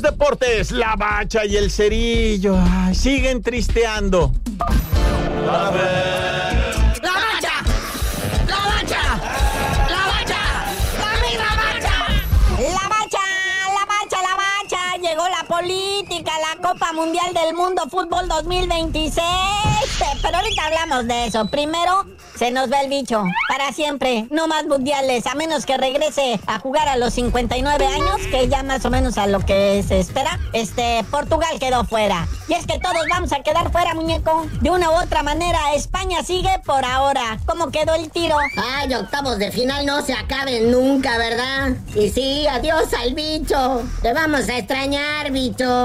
los deportes, la Bacha y el Cerillo siguen tristeando. ¡La Bacha! ¡La Bacha! ¡La Bacha! ¡La misma Bacha! La Bacha, llegó la política, la Copa Mundial del Mundo Fútbol 2026. Pero ahorita hablamos de eso. Primero, se nos va el bicho. Para siempre, no más mundiales, a menos que regrese a jugar a los 59 años, que ya más o menos a lo que se espera. Portugal quedó fuera. Y es que todos vamos a quedar fuera, muñeco. De una u otra manera, España sigue por ahora. ¿Cómo quedó el tiro? Ay, octavos de final no se acaben nunca, ¿verdad? Y sí, adiós al bicho. Te vamos a extrañar, bicho.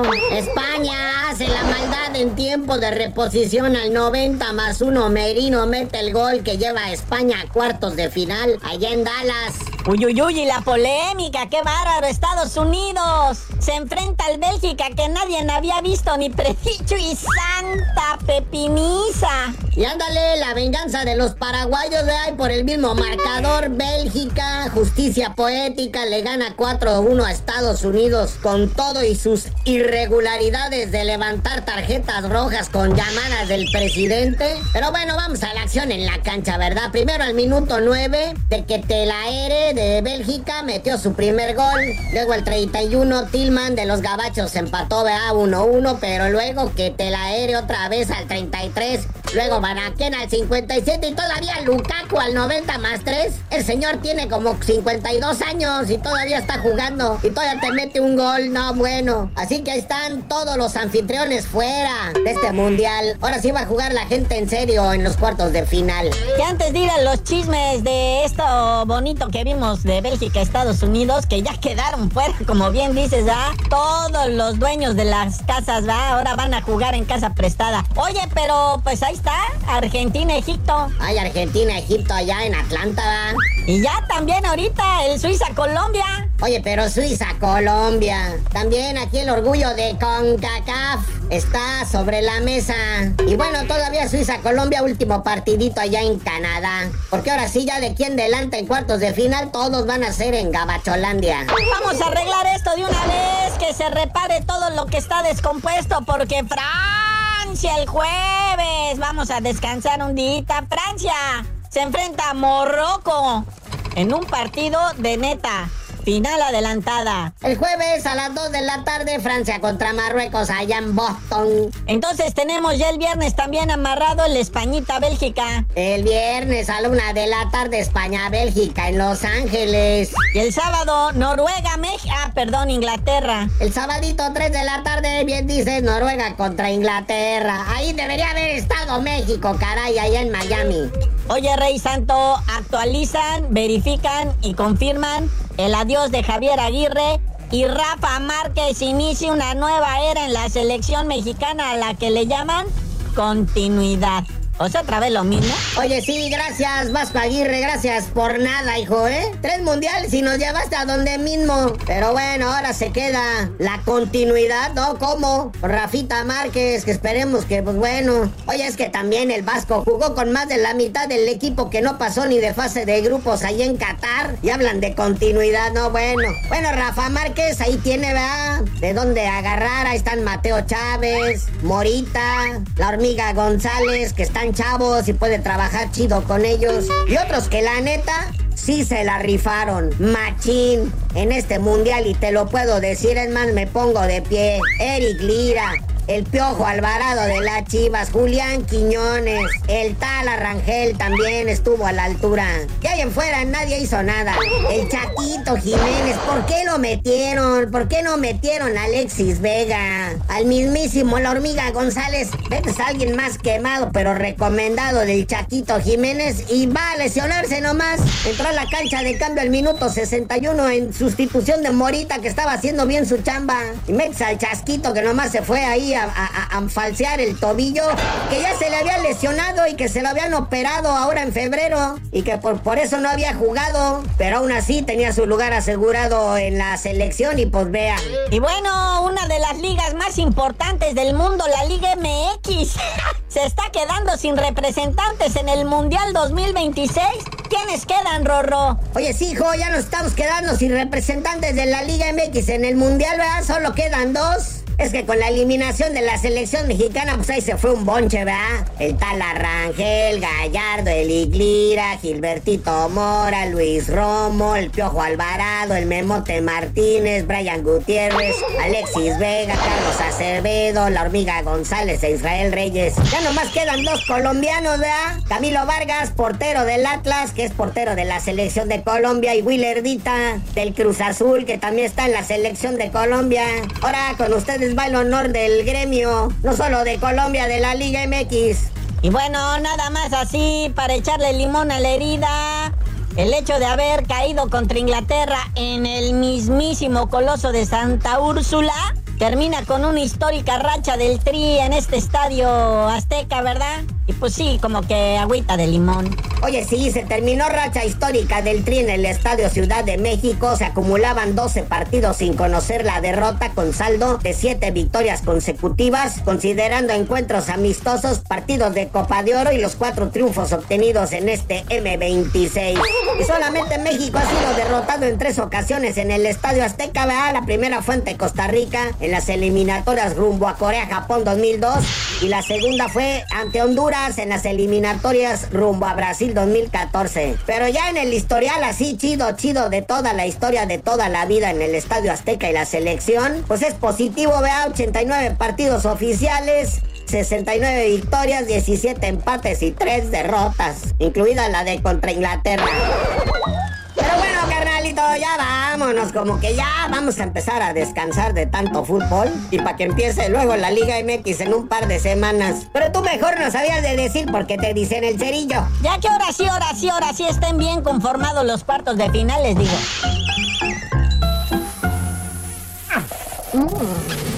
España hace la maldad en tiempo de reposición al 90+1. Merino mete el gol que lleva a España a cuartos de final allá en Dallas. Uy, y la polémica, qué bárbaro. Estados Unidos se enfrenta al Bélgica que nadie había visto ni predicho, y santa pepiniza. Y ándale, la venganza de los paraguayos de ahí por el mismo marcador. Bélgica, justicia poética, le gana 4-1 a Estados Unidos con todo y sus irregularidades de levantar tarjetas rojas con llamadas del presidente. Pero bueno, vamos a la acción en la cancha, ¿verdad? Primero al minuto 9, de que Telaere de Bélgica metió su primer gol. Luego al 31, Tillman de los Gabachos empató, ¿verdad? 1-1, pero luego que Telaere otra vez al 33. Luego Banaken al 57 y todavía Lukaku al 90+3. El señor tiene como 52 años y todavía está jugando. Y todavía te mete un gol, no bueno. Así que ahí están todos los anfitriones fuera de este mundial. Ahora sí va a jugar la gente en serio en los cuartos de final. Que antes de ir a los chismes de esto bonito que vimos de Bélgica, Estados Unidos, que ya quedaron fuera, como bien dices, ¿verdad? Todos los dueños de las casas, ¿verdad? Ahora van a jugar en casa prestada. Oye, pero pues ahí está, Argentina-Egipto. Ay, Argentina-Egipto allá en Atlanta, ¿verdad? Y ya también ahorita el Suiza-Colombia. Oye, pero Suiza-Colombia. También aquí el orgullo de CONCACAF está sobre la mesa. Y bueno, todavía Suiza-Colombia, último partidito allá en Canadá. Porque ahora sí, ya de aquí en adelante en cuartos de final, todos van a ser en Gabacholandia. Vamos a arreglar esto de una vez, que se repare todo lo que está descompuesto, porque Francia el jueves, vamos a descansar un día. Francia se enfrenta a Morroco en un partido de neta. Final adelantada. El jueves a las 2 de la tarde, Francia contra Marruecos allá en Boston. Entonces tenemos ya el viernes también amarrado el Españita-Bélgica. El viernes a la 1 de la tarde, España-Bélgica en Los Ángeles. Y el sábado, Inglaterra. El sabadito 3 de la tarde, bien dices, Noruega contra Inglaterra. Ahí debería haber estado México, caray, allá en Miami. Oye, Rey Santo, actualizan, verifican y confirman el adiós de Javier Aguirre, y Rafa Márquez inicia una nueva era en la selección mexicana a la que le llaman continuidad. O sea, otra vez lo mismo. Oye, sí, gracias, Vasco Aguirre, gracias por nada, hijo, ¿eh? 3 mundiales y nos llevaste a donde mismo. Pero bueno, ahora se queda la continuidad, ¿no? ¿Cómo? Rafita Márquez, que esperemos que, pues bueno. Oye, es que también el Vasco jugó con más de la mitad del equipo que no pasó ni de fase de grupos ahí en Qatar. Y hablan de continuidad, ¿no? Bueno, Rafa Márquez ahí tiene, ¿verdad? De dónde agarrar. Ahí están Mateo Chávez, Morita, la Hormiga González, que están chavos y puede trabajar chido con ellos. Y otros que la neta sí se la rifaron machín en este mundial, y te lo puedo decir, es más, me pongo de pie. Eric Lira, el Piojo Alvarado de las Chivas, Julián Quiñones, el Tala Rangel también estuvo a la altura. Y ahí en fuera nadie hizo nada. El Chaquito Jiménez, ¿por qué lo metieron? ¿Por qué no metieron a Alexis Vega? Al mismísimo La Hormiga González. Vete a alguien más quemado, pero recomendado del Chaquito Jiménez, y va a lesionarse nomás. Entró a la cancha de cambio al minuto 61 en sustitución de Morita, que estaba haciendo bien su chamba. Y metes al Chasquito, que nomás se fue ahí a falsear el tobillo, que ya se le había lesionado y que se lo habían operado ahora en febrero, y que por eso no había jugado, pero aún así tenía su lugar asegurado en la selección. Y pues vea. Y bueno, una de las ligas más importantes del mundo, la Liga MX, se está quedando sin representantes en el Mundial 2026 ¿Quiénes quedan, Rorro? Oye, sí, hijo, ya nos estamos quedando sin representantes de la Liga MX en el Mundial, ¿verdad? Solo quedan 2. Es que con la eliminación de la selección mexicana, pues ahí se fue un bonche, ¿verdad? El tal Arrangel, Gallardo, el Iglira, Gilbertito Mora, Luis Romo, el Piojo Alvarado, el Memote Martínez, Brian Gutiérrez, Alexis Vega, Carlos Acevedo, la Hormiga González e Israel Reyes. Ya nomás quedan 2 colombianos, ¿verdad? Camilo Vargas, portero del Atlas, que es portero de la selección de Colombia, y Will Erdita, del Cruz Azul, que también está en la selección de Colombia. Ahora con ustedes va el honor del gremio, no solo de Colombia, de la Liga MX. Y bueno, nada más así para echarle limón a la herida. El hecho de haber caído contra Inglaterra en el mismísimo Coloso de Santa Úrsula termina con una histórica racha del Tri en este estadio Azteca, ¿verdad? Y pues sí, como que agüita de limón. Oye, sí, se terminó racha histórica del Tri en el Estadio Ciudad de México. Se acumulaban 12 partidos sin conocer la derrota, con saldo de 7 victorias consecutivas, considerando encuentros amistosos, partidos de Copa de Oro y los 4 triunfos obtenidos en este M26. Y solamente México ha sido derrotado en 3 ocasiones en el Estadio Azteca, ¿verdad? La primera fue ante Costa Rica en las eliminatorias rumbo a Corea-Japón 2002, y la segunda fue ante Honduras en las eliminatorias rumbo a Brasil 2014. Pero ya en el historial así chido de toda la historia de toda la vida en el Estadio Azteca y la selección, pues es positivo, vea, 89 partidos oficiales, 69 victorias, 17 empates y 3 derrotas, incluida la de contra Inglaterra. Pero bueno, carnalito, ya vámonos, como que ya vamos a empezar a descansar de tanto fútbol, y para que empiece luego la Liga MX en un par de semanas. Pero tú mejor no sabías de decir porque te dicen el cerillo. Ya que ahora sí estén bien conformados los cuartos de finales, digo.